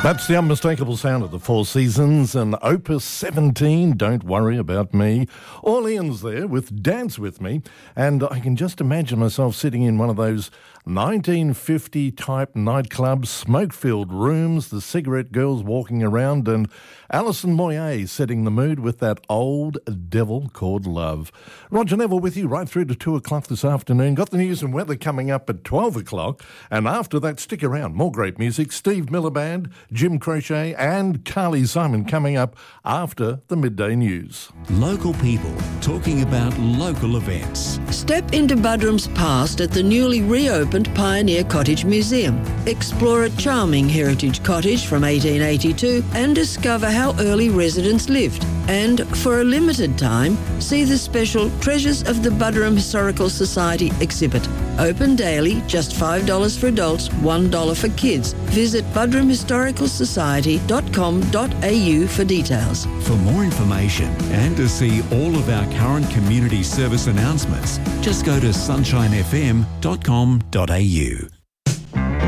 That's the unmistakable sound of the Four Seasons and Opus 17, Don't Worry About Me. Orleans there with Dance With Me, and I can just imagine myself sitting in one of those 1950 type nightclubs, smoke-filled rooms, the cigarette girls walking around, and Alison Moyet setting the mood with that old devil called love. Roger Neville with you right through to 2 o'clock this afternoon. Got the news and weather coming up at 12 o'clock, and after that, stick around. More great music. Steve Miller Band, Jim Crochet and Carly Simon coming up after the midday news. Local people talking about local events. Step into Buderim's past at the newly reopened Pioneer Cottage Museum. Explore a charming heritage cottage from 1882 and discover how early residents lived. And for a limited time, see the special Treasures of the Buderim Historical Society exhibit. Open daily, just $5 for adults, $1 for kids. Visit buderimhistoricalsociety.com.au for details. For more information and to see all of our current community service announcements, just go to sunshinefm.com.au.